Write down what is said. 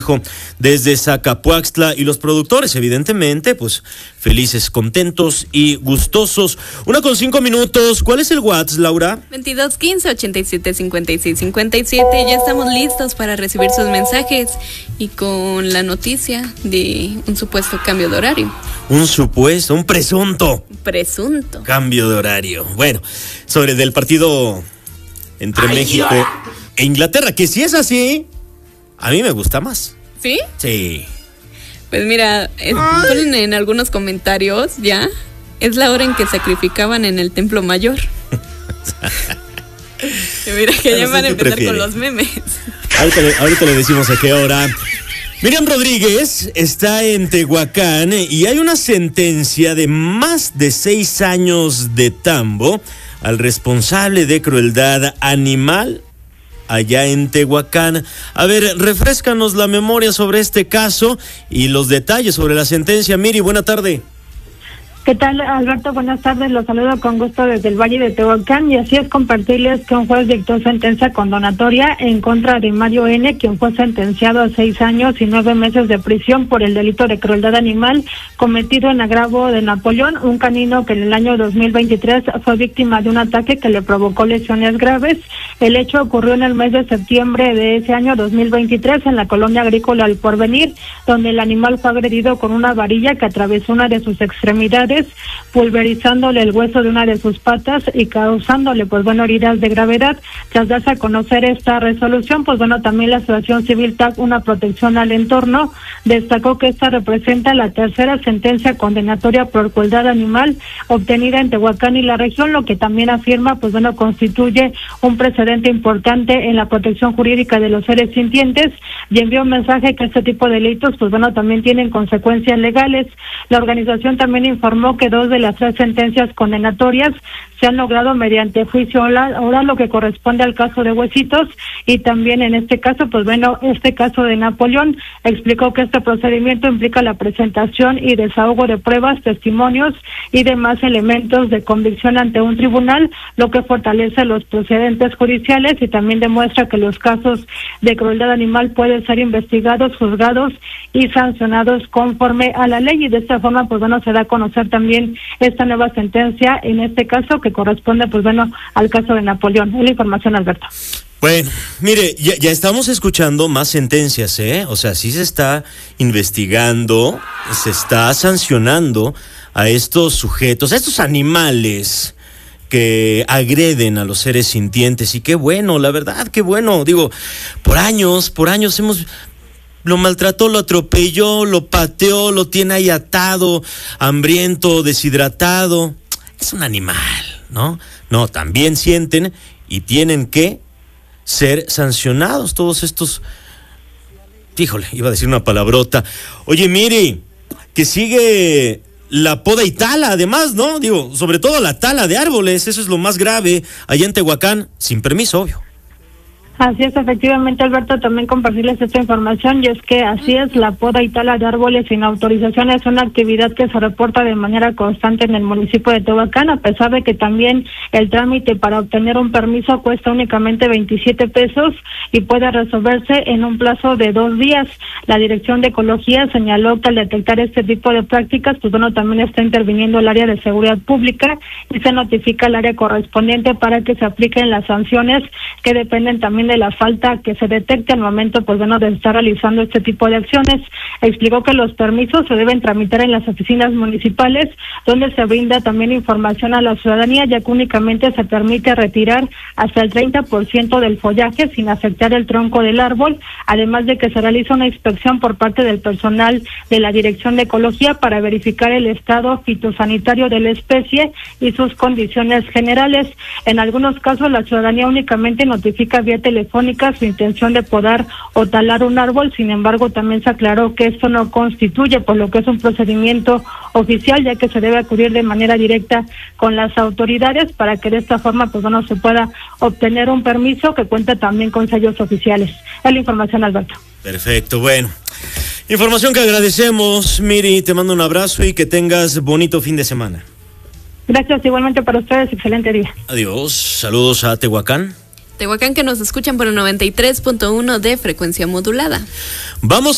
desde Zacapuaxtla y los productores, evidentemente, pues felices, contentos y gustosos. 1:05. ¿Cuál es el WhatsApp, Laura? 2215-875657. Ya estamos listos para recibir sus mensajes y con la noticia de un supuesto cambio de horario. Un presunto cambio de horario. Bueno, sobre del partido entre México e Inglaterra, que si es así, a mí me gusta más. ¿Sí? Sí. Pues mira, ponen en algunos comentarios ya, es la hora en que sacrificaban en el Templo Mayor. Mira que ya van a empezar con los memes. Ahorita le decimos a qué hora. Miriam Rodríguez está en Tehuacán y hay una sentencia de más de 6 años de tambo al responsable de crueldad animal allá en Tehuacán. A ver, refréscanos la memoria sobre este caso y los detalles sobre la sentencia. Miri, buena tarde. ¿Qué tal, Alberto? Buenas tardes, los saludo con gusto desde el Valle de Tehuacán y así es compartirles que un juez dictó sentencia condenatoria en contra de Mario N., quien fue sentenciado a 6 años y 9 meses de prisión por el delito de crueldad animal cometido en agravio de Napoleón, un canino que en el año 2023 fue víctima de un ataque que le provocó lesiones graves. El hecho ocurrió en el mes de septiembre de ese año 2023 en la colonia agrícola El Porvenir, donde el animal fue agredido con una varilla que atravesó una de sus extremidades, pulverizándole el hueso de una de sus patas y causándole heridas de gravedad. Tras darse a conocer esta resolución, también la Asociación Civil TAC, una protección al entorno, destacó que esta representa la tercera sentencia condenatoria por crueldad animal obtenida en Tehuacán y la región, lo que también afirma constituye un precedente importante en la protección jurídica de los seres sintientes, y envió un mensaje que este tipo de delitos también tienen consecuencias legales. La organización también informó que 2 de las 3 sentencias condenatorias se han logrado mediante juicio oral, lo que corresponde al caso de Huesitos, y también en este caso, este caso de Napoleón. Explicó que este procedimiento implica la presentación y desahogo de pruebas, testimonios y demás elementos de convicción ante un tribunal, lo que fortalece los precedentes judiciales y también demuestra que los casos de crueldad animal pueden ser investigados, juzgados y sancionados conforme a la ley, y de esta forma se da a conocer también esta nueva sentencia, en este caso que corresponde al caso de Napoleón. Es la información, Alberto. Bueno, mire, ya estamos escuchando más sentencias, O sea, sí se está investigando, se está sancionando a estos sujetos, a estos animales que agreden a los seres sintientes, y qué bueno, la verdad, qué bueno. Digo, por años lo maltrató, lo atropelló, lo pateó, lo tiene ahí atado, hambriento, deshidratado. Es un animal, ¿no? No, también sienten y tienen que ser sancionados todos estos. Híjole, iba a decir una palabrota. Oye, Miri, que sigue la poda y tala, además, ¿no? Digo, sobre todo la tala de árboles, eso es lo más grave allá en Tehuacán, sin permiso, obvio. Así es, efectivamente, Alberto, también compartirles esta información, y es que así es, la poda y tala de árboles sin autorización es una actividad que se reporta de manera constante en el municipio de Tehuacán, a pesar de que también el trámite para obtener un permiso cuesta únicamente 27 pesos y puede resolverse en un plazo de 2 días. La Dirección de Ecología señaló que al detectar este tipo de prácticas, también está interviniendo el área de seguridad pública y se notifica al área correspondiente para que se apliquen las sanciones que dependen también de la falta que se detecte al momento de estar realizando este tipo de acciones. Explicó que los permisos se deben tramitar en las oficinas municipales, donde se brinda también información a la ciudadanía, ya que únicamente se permite retirar hasta el 30% del follaje sin afectar el tronco del árbol, además de que se realiza una inspección por parte del personal de la Dirección de Ecología para verificar el estado fitosanitario de la especie y sus condiciones generales. En algunos casos la ciudadanía únicamente notifica vía telefónica su intención de podar o talar un árbol, sin embargo también se aclaró que esto no constituye por lo que es un procedimiento oficial, ya que se debe acudir de manera directa con las autoridades para que de esta forma se pueda obtener un permiso que cuenta también con sellos oficiales. Es la información, Alberto. Perfecto, bueno. Información que agradecemos, Miri, te mando un abrazo y que tengas bonito fin de semana. Gracias, igualmente para ustedes, excelente día. Adiós, saludos a Tehuacán. Tehuacán, que nos escuchan por el 93.1 de frecuencia modulada. Vamos